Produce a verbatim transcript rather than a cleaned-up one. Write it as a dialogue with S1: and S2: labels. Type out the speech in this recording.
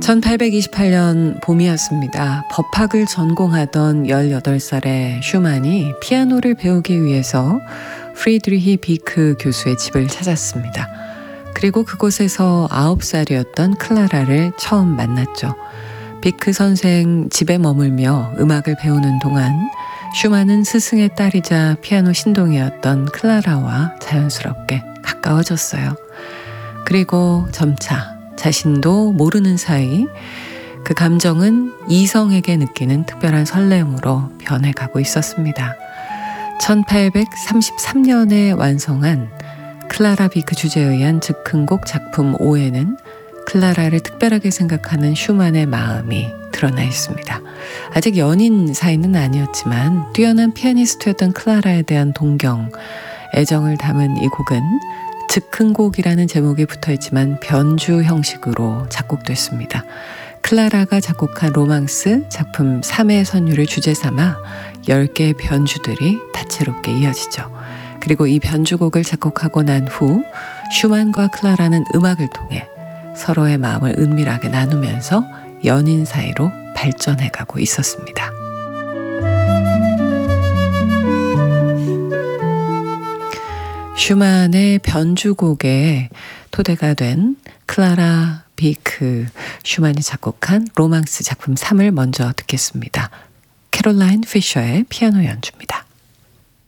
S1: 천팔백이십팔 년 봄이었습니다. 법학을 전공하던 열여덟 살의 슈만이 피아노를 배우기 위해서 프리드리히 비크 교수의 집을 찾았습니다. 그리고 그곳에서 아홉 살이었던 클라라를 처음 만났죠. 비크 선생 집에 머물며 음악을 배우는 동안 슈만은 스승의 딸이자 피아노 신동이었던 클라라와 자연스럽게 가까워졌어요. 그리고 점차 자신도 모르는 사이 그 감정은 이성에게 느끼는 특별한 설렘으로 변해가고 있었습니다. 천팔백삼십삼 년에 완성한 클라라 비크 주제에 의한 즉흥곡 작품 오에는 클라라를 특별하게 생각하는 슈만의 마음이 드러나 있습니다. 아직 연인 사이는 아니었지만 뛰어난 피아니스트였던 클라라에 대한 동경, 애정을 담은 이 곡은 즉흥곡이라는 제목이 붙어있지만 변주 형식으로 작곡됐습니다. 클라라가 작곡한 로망스 작품 삼의 선율을 주제 삼아 열 개의 변주들이 다채롭게 이어지죠. 그리고 이 변주곡을 작곡하고 난 후 슈만과 클라라는 음악을 통해 서로의 마음을 은밀하게 나누면서 연인 사이로 발전해가고 있었습니다. 슈만의 변주곡의 토대가 된 클라라 비크, 슈만이 작곡한 로망스 작품 삼을 먼저 듣겠습니다. 캐롤라인 피셔의 피아노 연주입니다.